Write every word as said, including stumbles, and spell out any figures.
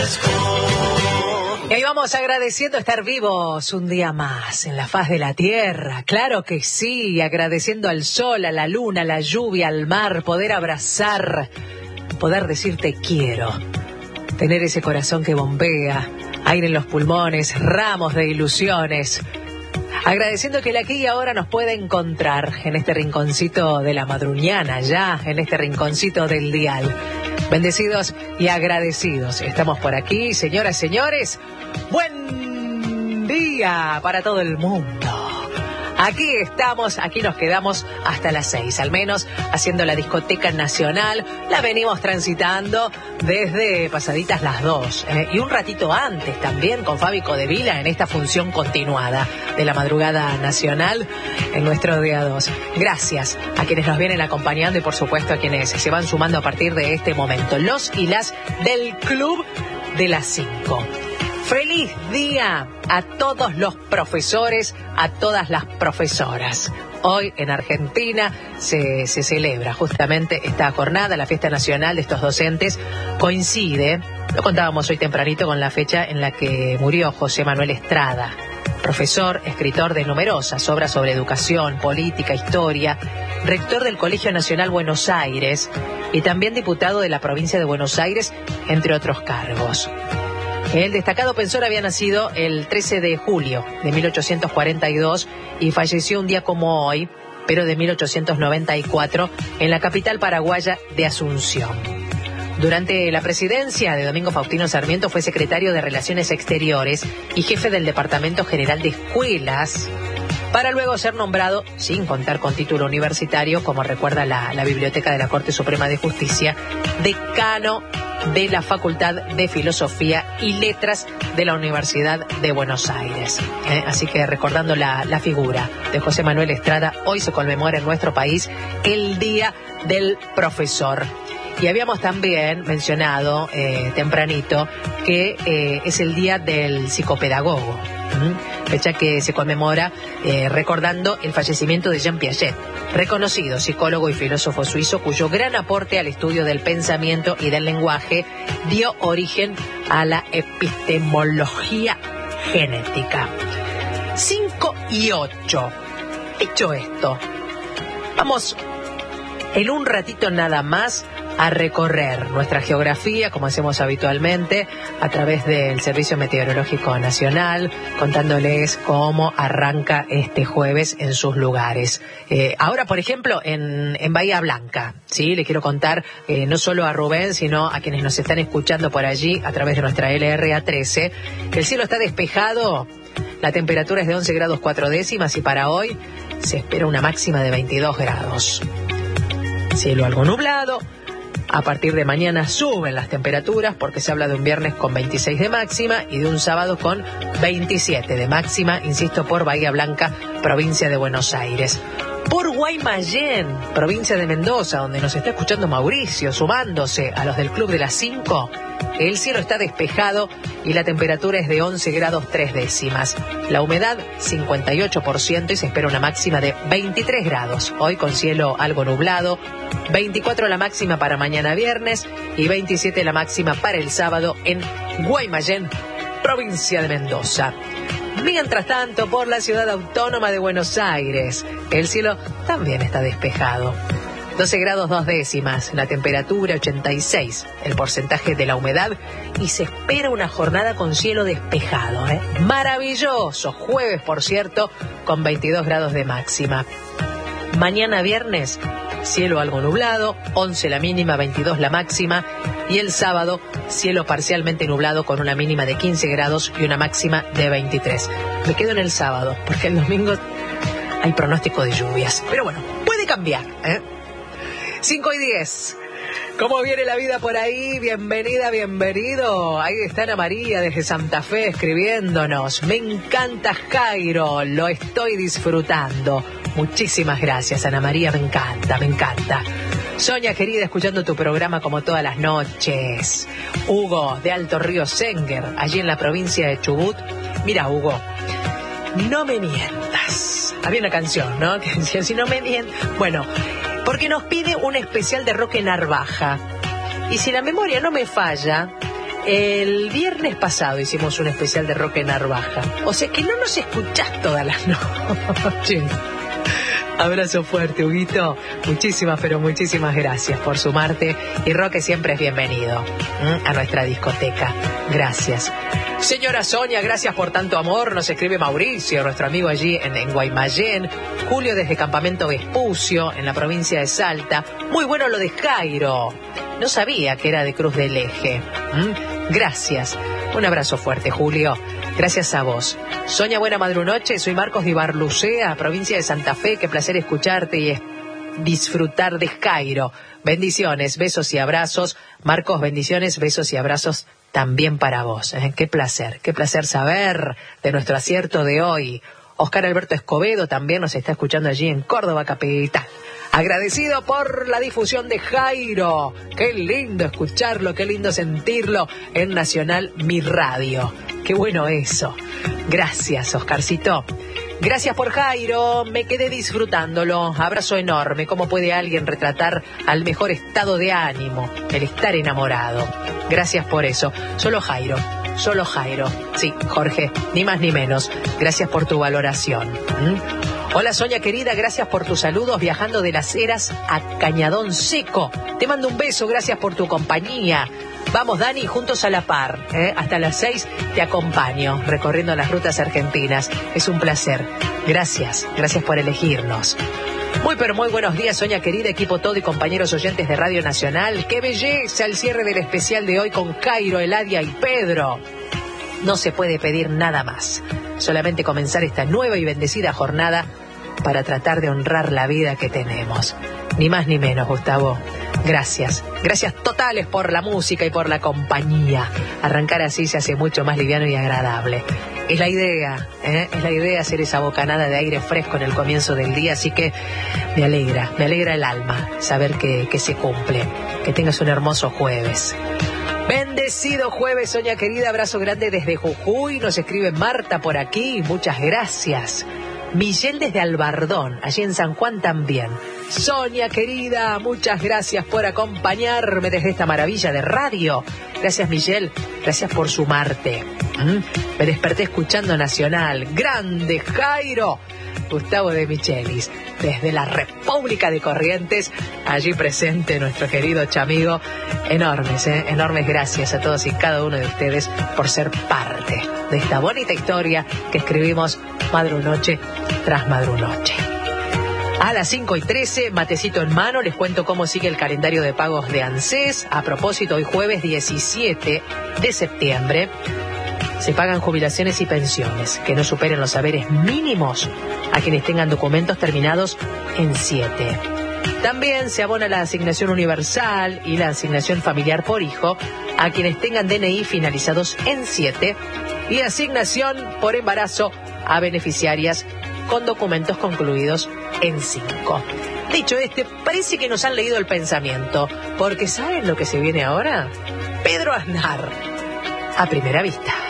Y ahí vamos agradeciendo estar vivos un día más en la faz de la tierra, claro que sí, agradeciendo al sol, a la luna, a la lluvia, al mar, poder abrazar, poder decir te quiero, tener ese corazón que bombea, aire en los pulmones, ramos de ilusiones. Agradeciendo que el aquí y ahora nos puede encontrar en este rinconcito de la madruñana, ya en este rinconcito del dial. Bendecidos y agradecidos. Estamos por aquí, señoras, señores. Buen día para todo el mundo. Aquí estamos, aquí nos quedamos hasta las seis, al menos haciendo la discoteca nacional. La venimos transitando desde pasaditas las dos. Eh, y un ratito antes también con Fabi Codevila en esta función continuada de la madrugada nacional en nuestro día dos. Gracias a quienes nos vienen acompañando y por supuesto a quienes se van sumando a partir de este momento. Los y las del Club de las cinco. Feliz día a todos los profesores, a todas las profesoras. Hoy en Argentina se, se celebra justamente esta jornada, la fiesta nacional de estos docentes. Coincide, lo contábamos hoy tempranito, con la fecha en la que murió José Manuel Estrada, profesor, escritor de numerosas obras sobre educación, política, historia, rector del Colegio Nacional Buenos Aires y también diputado de la provincia de Buenos Aires, entre otros cargos. El destacado pensador había nacido el trece de julio de mil ochocientos cuarenta y dos y falleció un día como hoy, pero de mil ochocientos noventa y cuatro, en la capital paraguaya de Asunción. Durante la presidencia de Domingo Faustino Sarmiento fue secretario de Relaciones Exteriores y jefe del Departamento General de Escuelas, para luego ser nombrado, sin contar con título universitario, como recuerda la, la Biblioteca de la Corte Suprema de Justicia, decano de la Facultad de Filosofía y Letras de la Universidad de Buenos Aires. ¿Eh? Así que recordando la, la figura de José Manuel Estrada, hoy se conmemora en nuestro país el Día del Profesor. Y habíamos también mencionado eh, tempranito que eh, es el Día del Psicopedagogo, ¿Mm? fecha que se conmemora eh, recordando el fallecimiento de Jean Piaget, reconocido psicólogo y filósofo suizo cuyo gran aporte al estudio del pensamiento y del lenguaje dio origen a la epistemología genética. cinco y ocho. Hecho esto, vamos en un ratito nada más a recorrer nuestra geografía, como hacemos habitualmente, a través del Servicio Meteorológico Nacional, contándoles cómo arranca este jueves en sus lugares. Eh, ahora, por ejemplo, en, en Bahía Blanca, ¿sí? Le quiero contar eh, no solo a Rubén, sino a quienes nos están escuchando por allí, a través de nuestra L R A trece, que el cielo está despejado, la temperatura es de once grados cuatro décimas y para hoy se espera una máxima de veintidós grados. Cielo algo nublado. A partir de mañana suben las temperaturas porque se habla de un viernes con veintiséis de máxima y de un sábado con veintisiete de máxima, insisto, por Bahía Blanca, provincia de Buenos Aires. Por Guaymallén, provincia de Mendoza, donde nos está escuchando Mauricio, sumándose a los del Club de las cinco, el cielo está despejado y la temperatura es de once grados tres décimas. La humedad cincuenta y ocho por ciento y se espera una máxima de veintitrés grados. Hoy con cielo algo nublado, veinticuatro la máxima para mañana viernes y veintisiete la máxima para el sábado en Guaymallén, provincia de Mendoza. Mientras tanto, por la ciudad autónoma de Buenos Aires, el cielo también está despejado. doce grados dos décimas, la temperatura ochenta y seis, el porcentaje de la humedad y se espera una jornada con cielo despejado. ¿eh? Maravilloso, jueves por cierto, con veintidós grados de máxima. Mañana viernes, cielo algo nublado, once la mínima, veintidós la máxima, y el sábado, cielo parcialmente nublado con una mínima de quince grados y una máxima de veintitrés. Me quedo en el sábado, porque el domingo hay pronóstico de lluvias. Pero bueno, puede cambiar, ¿eh? cinco y diez. ¿Cómo viene la vida por ahí? Bienvenida, bienvenido. Ahí está Ana María desde Santa Fe escribiéndonos. Me encanta Jairo, lo estoy disfrutando. Muchísimas gracias, Ana María, me encanta, me encanta. Sonia, querida, escuchando tu programa como todas las noches. Hugo, de Alto Río Senger, allí en la provincia de Chubut. Mira, Hugo, no me mientas. Había una canción, ¿no? Que decía, si no me mientas. Bueno, porque nos pide un especial de Roque Narvaja. Y si la memoria no me falla, El viernes pasado hicimos un especial de rock en Narvaja. O sea que no nos escuchás todas las noches. Abrazo fuerte, Huguito. Muchísimas, pero muchísimas gracias por sumarte. Y Roque siempre es bienvenido ¿m? a nuestra discoteca. Gracias. Señora Sonia, gracias por tanto amor. Nos escribe Mauricio, nuestro amigo allí en, en Guaymallén. Julio desde Campamento Vespucio, en la provincia de Salta. Muy bueno lo de Jairo. No sabía que era de Cruz del Eje. ¿Mm? Gracias. Un abrazo fuerte, Julio. Gracias a vos. Sonia, buena madrunoche. Soy Marcos de Ibarlucea, provincia de Santa Fe. Qué placer escucharte y es disfrutar de Jairo. Bendiciones, besos y abrazos. Marcos, bendiciones, besos y abrazos también para vos. ¿eh? Qué placer, qué placer saber de nuestro acierto de hoy. Oscar Alberto Escobedo también nos está escuchando allí en Córdoba capital. Agradecido por la difusión de Jairo. Qué lindo escucharlo, qué lindo sentirlo en Nacional Mi Radio. Qué bueno eso. Gracias, Oscarcito. Gracias por Jairo, me quedé disfrutándolo. Abrazo enorme. ¿Cómo puede alguien retratar al mejor estado de ánimo? El estar enamorado. Gracias por eso. Solo Jairo, solo Jairo. Sí, Jorge, ni más ni menos. Gracias por tu valoración. ¿Mm? Hola Sonia querida, gracias por tus saludos viajando de Las Heras a Cañadón Seco. Te mando un beso, gracias por tu compañía. Vamos Dani, juntos a la par, ¿eh? Hasta las seis te acompaño recorriendo las rutas argentinas. Es un placer. Gracias, gracias por elegirnos. Muy pero muy buenos días Sonia querida, equipo todo y compañeros oyentes de Radio Nacional. ¡Qué belleza el cierre del especial de hoy con Jairo, Eladia y Pedro! No se puede pedir nada más. Solamente comenzar esta nueva y bendecida jornada para tratar de honrar la vida que tenemos. Ni más ni menos, Gustavo. Gracias. Gracias totales por la música y por la compañía. Arrancar así se hace mucho más liviano y agradable. Es la idea, ¿eh? Es la idea hacer esa bocanada de aire fresco en el comienzo del día, así que me alegra, me alegra el alma saber que, que se cumple. Que tengas un hermoso jueves. Bendecido jueves, Sonia querida, abrazo grande desde Jujuy, nos escribe Marta por aquí, muchas gracias. Miguel desde Albardón, allí en San Juan también. Sonia querida, muchas gracias por acompañarme desde esta maravilla de radio. Gracias Miguel, gracias por sumarte. ¿Mm? Me desperté escuchando Nacional, grande Jairo. Gustavo de Michelis, desde la República de Corrientes, allí presente nuestro querido chamigo. Enormes, ¿eh? enormes gracias a todos y cada uno de ustedes por ser parte de esta bonita historia que escribimos madrunoche tras madrunoche. A las cinco y trece, matecito en mano, les cuento cómo sigue el calendario de pagos de ANSES. A propósito, hoy jueves diecisiete de septiembre se pagan jubilaciones y pensiones que no superen los saberes mínimos a quienes tengan documentos terminados en siete. También se abona la asignación universal y la asignación familiar por hijo a quienes tengan D N I finalizados en siete y asignación por embarazo a beneficiarias con documentos concluidos en cinco. Dicho este, parece que nos han leído el pensamiento, porque ¿saben lo que se viene ahora? Pedro Aznar, a primera vista.